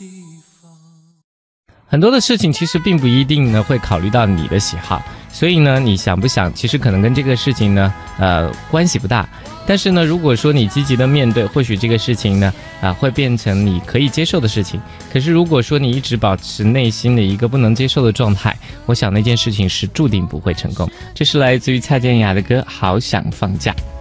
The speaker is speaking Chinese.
很多的事情其实并不一定呢会考虑到你的喜好，所以呢你想不想其实可能跟这个事情呢关系不大，但是呢如果说你积极的面对，或许这个事情呢会变成你可以接受的事情。可是如果说你一直保持内心的一个不能接受的状态，我想那件事情是注定不会成功。这是来自于蔡健雅的歌《好想放假》。